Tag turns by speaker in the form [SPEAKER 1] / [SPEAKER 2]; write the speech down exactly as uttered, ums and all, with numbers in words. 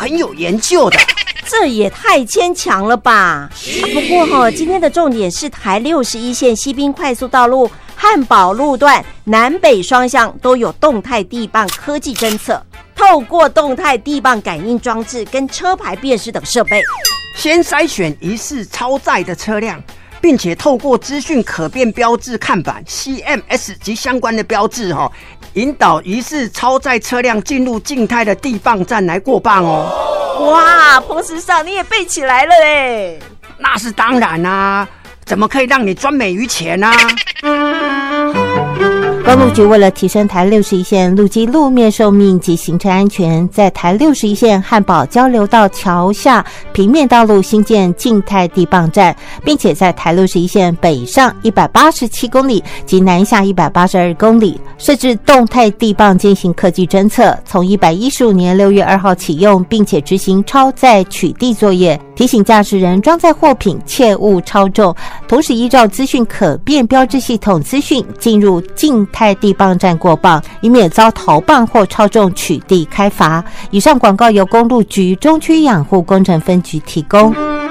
[SPEAKER 1] 很有研究的。
[SPEAKER 2] 这也太牵强了吧、啊、不过、哦、今天的重点是台六十一线西滨快速道路汉宝路段南北双向都有动态地磅科技侦测，透过动态地磅感应装置跟车牌辨识等设备，
[SPEAKER 1] 先筛选疑似超载的车辆，并且透过资讯可变标志看板 C M S 及相关的标志、哦、引导疑似超载车辆进入静态的地磅站来过磅哦。
[SPEAKER 2] 哇，彭时尚你也背起来了耶！
[SPEAKER 1] 那是当然啊，怎么可以让你专美于前啊？
[SPEAKER 3] 公路局为了提升台六十一线路基路面寿命及行车安全，在台六十一线汉宝交流道桥下平面道路新建静态地磅站，并且在台六十一线北上一百八十七公里及南下一百八十二公里设置动态地磅进行科技侦测，从一百一十五年六月二号启用，并且执行超载取缔作业，提醒驾驶人装载货品切勿超重，同时依照资讯可变标志系统资讯进入静态地磅站过磅，以免遭逃磅或超重取缔开罚。以上广告由公路局中区养护工程分局提供。